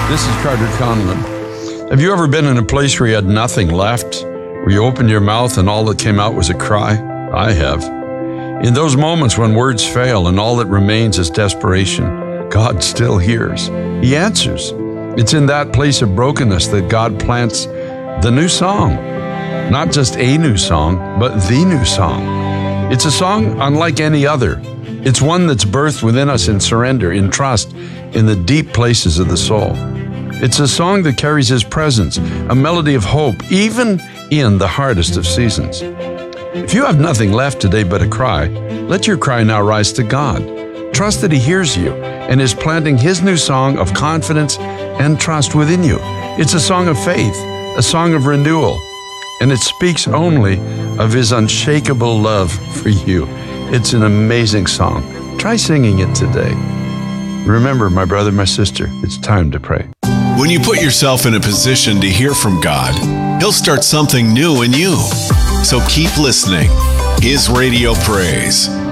This is Carter Conlon. Have you ever been in a place where you had nothing left, where you opened your mouth and all that came out was a cry? I have. In those moments when words fail and all that remains is desperation, God still hears. He answers. It's in that place of brokenness that God plants the new song. Not just a new song, but the new song. It's a song unlike any other. It's one that's birthed within us in surrender, in trust, in the deep places of the soul. It's a song that carries His presence, a melody of hope, even in the hardest of seasons. If you have nothing left today but a cry, let your cry now rise to God. Trust that He hears you and is planting His new song of confidence and trust within you. It's a song of faith, a song of renewal, and it speaks only of His unshakable love for you. It's an amazing song. Try singing it today. Remember, my brother, my sister, it's time to pray. When you put yourself in a position to hear from God, He'll start something new in you. So keep listening. His Radio Praise.